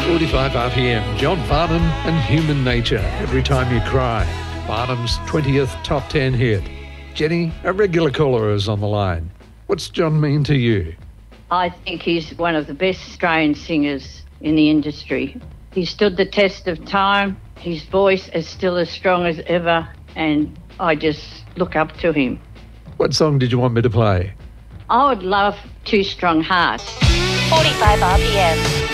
45 RPM, John Farnham and Human Nature, Every Time You Cry. Farnham's 20th top 10 hit. Jenny, a regular caller, is on the line. What's John mean to you? I think he's one of the best Australian singers in the industry. He stood the test of time. His voice is still as strong as ever, and I just look up to him. What song did you want me to play? I would love Two Strong Hearts. 45 RPM.